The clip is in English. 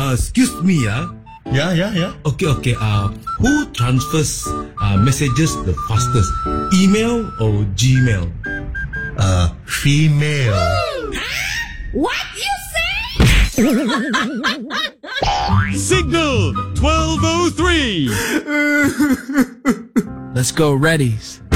excuse me, Yeah. Okay. Who transfers messages the fastest? Email or Gmail? Female. What you say? Signal 1203. Let's go, Reddies.